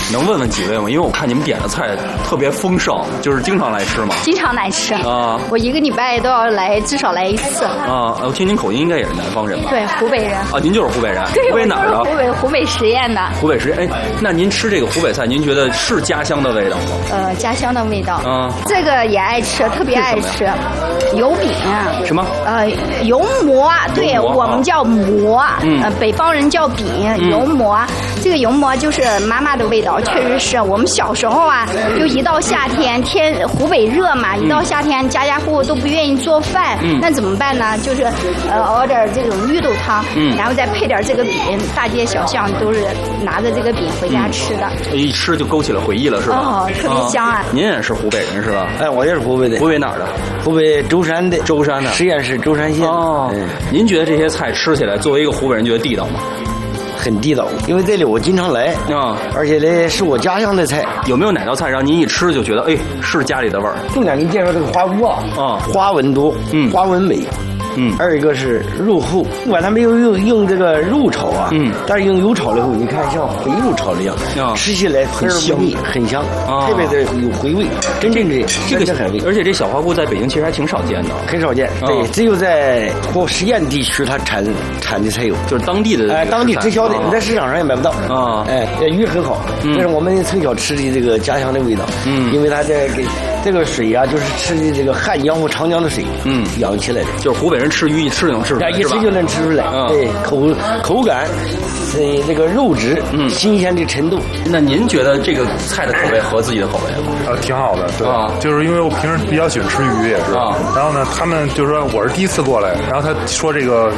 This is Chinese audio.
能问问几位吗？因为我看你们点的菜特别丰盛，就是经常来吃吗？ 经常来吃啊， 我1个礼拜都要来，至少来1次啊。我听您口音应该也是南方人吧？ 对，湖北人啊，您就是湖北人？ 对， 湖北哪儿的？ 湖北十堰的。 湖北十堰，哎，那您吃这个湖北菜，您觉得是家乡的味道吗？ 家乡的味道。 啊， 这个也爱吃，特别爱吃。油饼。 什么？ 油馍，对， 油馍我们叫馍，北方人叫饼，油馍。这个油馍就是妈妈的味道，确实是我们小时候啊，就一到夏天，湖北热嘛，一到夏天家家户户都不愿意做饭，那怎么办呢？就是熬点这种绿豆汤，然后再配点这个饼，大街小巷都是拿着这个饼回家吃的。 一吃就勾起了回忆了，是吧？ 哦，特别香啊！ 您也是湖北人是吧？ 哎，我也是湖北的。 湖北哪儿的？ 湖北舟山的。 舟山的。 十堰市舟山县。 哦，您觉得这些菜吃起来，作为一个湖北人，觉得地道吗？ 很地道，因为这里我经常来啊， 而且呢是我家乡的菜。 有没有哪道菜让您一吃就觉得，哎，是家里的味儿？ 重点给你介绍这个花菇啊，花纹多，花纹美。二一个是肉厚，不管它没有用这个肉炒啊，但是用油炒了以后，你看像肥肉炒的一样，吃起来很香，很香，特别的有回味。真正的这个海味，而且这小花菇在北京其实还挺少见的， 很少见。对，只有在十堰地区它产的才有， 就是当地的， 当地直销的，你在市场上也买不到啊。 鱼很好，这是我们从小吃的这个家乡的味道。因为它这个水啊，就是吃的这个汉江或长江的水，养起来的， 就是湖北人吃鱼一吃就能吃出来， 一吃就能吃出来。对，口感，这个肉质，新鲜的程度。 那您觉得这个菜的口味合自己的口味吗？ 挺好的，对，就是因为我平时比较喜欢吃鱼也是。然后呢，他们就说我是第一次过来，然后他说这个